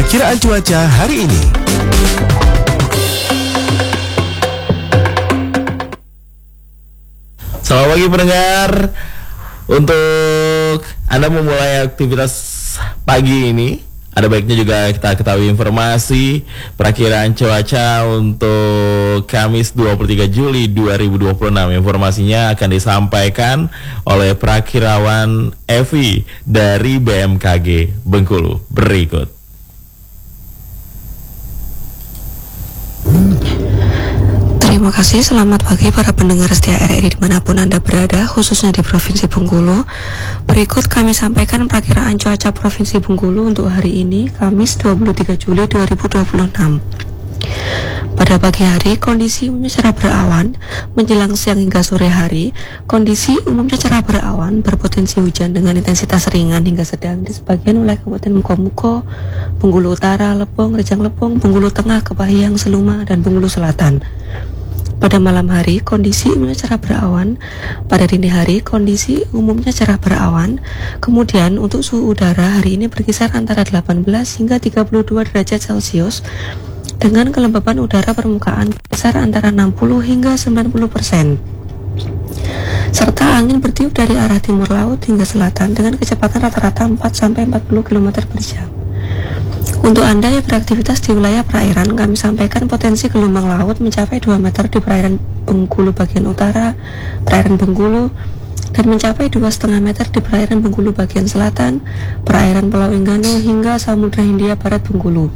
Perakiraan cuaca hari ini. Selamat pagi pendengar. Untuk Anda memulai aktivitas pagi ini, ada baiknya juga kita ketahui informasi perakiraan cuaca untuk Kamis 23 Juli 2026. Informasinya akan disampaikan oleh Prakirawan Evi dari BMKG Bengkulu berikut. Terima kasih, selamat pagi para pendengar setia RRI dimanapun Anda berada, khususnya di Provinsi Bengkulu. Berikut kami sampaikan perakiraan cuaca Provinsi Bengkulu untuk hari ini, Kamis 23 Juli 2026. Pada pagi hari, kondisi umumnya cerah berawan. Menjelang siang hingga sore hari, kondisi umumnya cerah berawan, berpotensi hujan dengan intensitas ringan hingga sedang di sebagian wilayah Kabupaten Muko-Muko, Bengkulu Utara, Lepong, Rejang Lepong, Bengkulu Tengah, Kepahyang, Seluma, dan Bengkulu Selatan. Pada malam hari, kondisi umumnya cerah berawan. Pada dini hari, kondisi umumnya cerah berawan. Kemudian, untuk suhu udara hari ini berkisar antara 18 hingga 32 derajat Celcius, dengan kelembapan udara permukaan berkisar antara 60 hingga 90%. Serta angin bertiup dari arah timur laut hingga selatan dengan kecepatan rata-rata 4-40 km per jam. Untuk Anda yang beraktivitas di wilayah perairan, kami sampaikan potensi gelombang laut mencapai 2 meter di perairan Bengkulu bagian utara, perairan Bengkulu, dan mencapai 2,5 meter di perairan Bengkulu bagian selatan, perairan Pulau Enggano hingga Samudra Hindia Barat Bengkulu.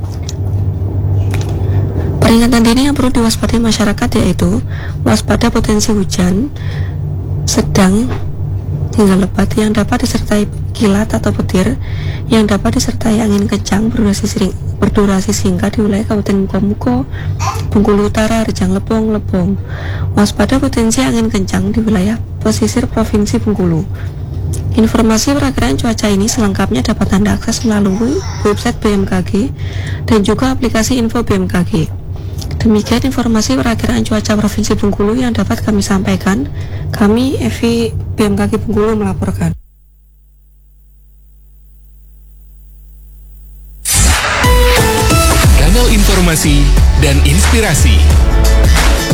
Peringatan dini yang perlu diwaspadai masyarakat yaitu waspada potensi hujan sedang hingga lebat yang dapat disertai kilat atau petir, yang dapat disertai angin kencang berdurasi singkat di wilayah Kabupaten Muko-Muko, Bengkulu Utara, Rejang Lepong, Lepong. Waspada potensi angin kencang di wilayah pesisir Provinsi Bengkulu. Informasi perakiraan cuaca ini selengkapnya dapat Anda akses melalui website BMKG dan juga aplikasi info BMKG. Demikian informasi perakiraan cuaca Provinsi Bengkulu yang dapat kami sampaikan. Kami, Evi BMKG Bengkulu, melaporkan. Kanal informasi dan inspirasi